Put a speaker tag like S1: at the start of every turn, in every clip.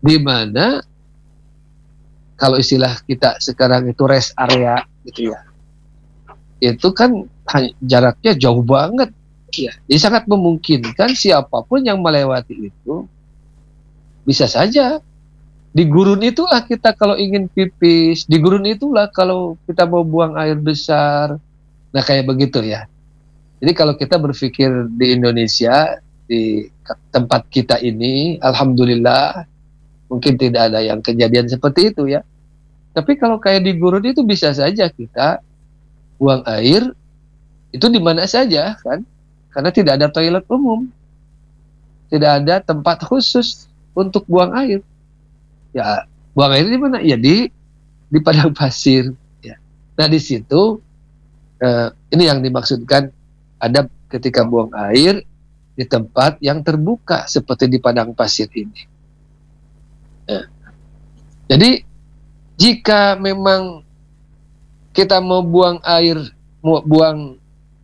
S1: di mana kalau istilah kita sekarang itu rest area gitu ya, itu kan jaraknya jauh banget ya. Jadi sangat memungkinkan siapapun yang melewati itu bisa saja di gurun itulah kita kalau ingin pipis, di gurun itulah kalau kita mau buang air besar. Nah kayak begitu ya. Jadi kalau kita berpikir di Indonesia, di tempat kita ini, alhamdulillah mungkin tidak ada yang kejadian seperti itu ya. Tapi kalau kayak di gurun itu bisa saja kita buang air itu di mana saja kan, karena tidak ada toilet umum, tidak ada tempat khusus untuk buang air. Ya buang air di mana? Ya di padang pasir. Ya. Nah di situ ini yang dimaksudkan ada ketika buang air di tempat yang terbuka seperti di padang pasir ini. Ya. Jadi jika memang kita mau buang air, mau buang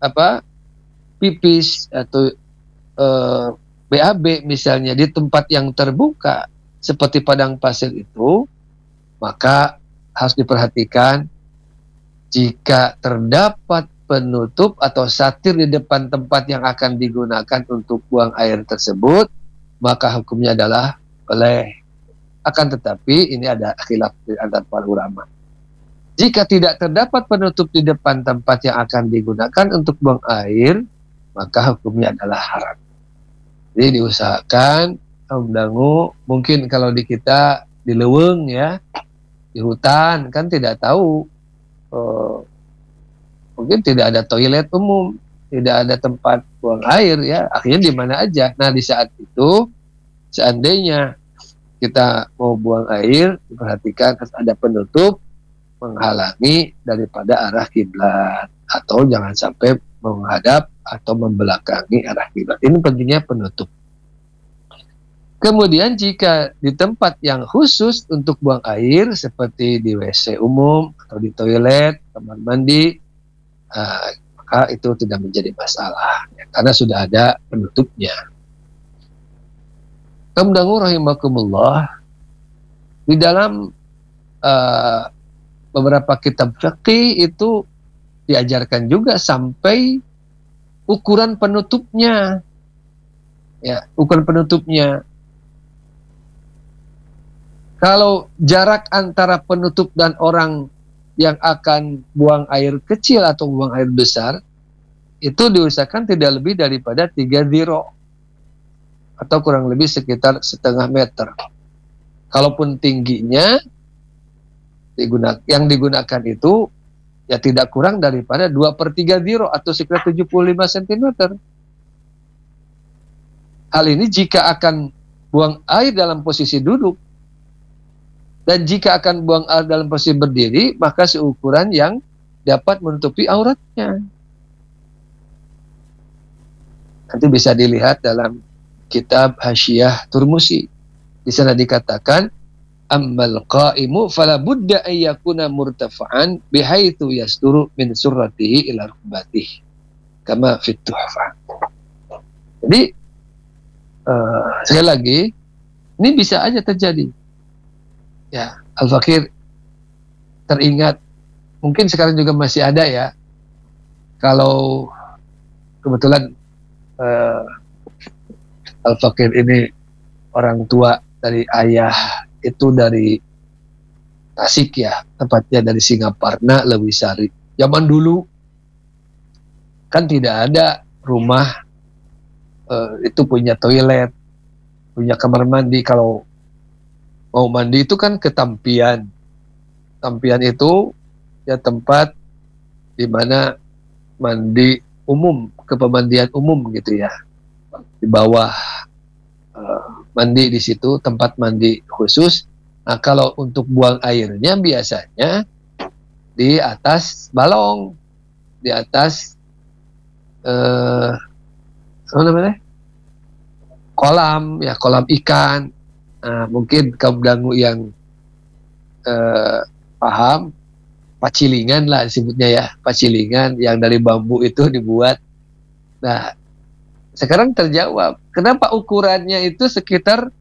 S1: pipis atau BAB misalnya di tempat yang terbuka seperti padang pasir itu, maka harus diperhatikan jika terdapat penutup atau satir di depan tempat yang akan digunakan untuk buang air tersebut, maka hukumnya adalah boleh. Akan tetapi ini ada khilaf antara para ulama. Jika tidak terdapat penutup di depan tempat yang akan digunakan untuk buang air, maka hukumnya adalah haram. Jadi diusahakan, dangu, mungkin kalau di kita di leuweung ya, di hutan kan tidak tahu, mungkin tidak ada toilet umum, tidak ada tempat buang air ya, akhirnya di mana aja. Nah di saat itu, seandainya kita mau buang air, diperhatikan harus ada penutup menghalangi daripada arah kiblat, atau jangan sampai menghadap atau membelakangi arah kiblat. Ini pentingnya penutup. Kemudian jika di tempat yang khusus untuk buang air seperti di WC umum atau di toilet, kamar mandi, maka itu tidak menjadi masalah ya, karena sudah ada penutupnya. Kamdangu rahimakumullah, di dalam beberapa kitab fiqih itu diajarkan juga sampai ukuran penutupnya. Ya, ukuran penutupnya. Kalau jarak antara penutup dan orang yang akan buang air kecil atau buang air besar, itu diusahakan tidak lebih daripada 3 dhiro, atau kurang lebih sekitar setengah meter. Kalaupun tingginya yang digunakan itu ya tidak kurang daripada 2/3 dhiro atau sekitar 75 cm. Hal ini jika akan buang air dalam posisi duduk, dan jika akan buang air dalam posisi berdiri, maka seukuran yang dapat menutupi auratnya. Nanti bisa dilihat dalam kitab Hasyiah Turmusi. Di sana dikatakan, ammal qa'imu fala budda an yakuna murtafa'an bihaitsu yasduru min surratihi ila rukbatihi kama fit tuhfah. Jadi sekali lagi ini bisa aja terjadi. Ya, Al-Fakir teringat, mungkin sekarang juga masih ada ya, kalau kebetulan Al-Fakir ini orang tua dari ayah itu dari Tasik ya, tepatnya dari Singaparna, Lewisari. Zaman dulu kan tidak ada rumah itu punya toilet, punya kamar mandi. Kalau mau mandi itu kan ke tampian. Tampian itu ya tempat di mana mandi umum, kepemandian umum gitu ya. Di bawah mandi di situ, tempat mandi khusus. Nah, kalau untuk buang airnya biasanya di atas balong, di atas apa namanya? Kolam ya, kolam ikan. Nah, mungkin kaum dangu yang paham, pacilingan lah disebutnya ya, pacilingan yang dari bambu itu dibuat. Nah, sekarang terjawab kenapa ukurannya itu sekitar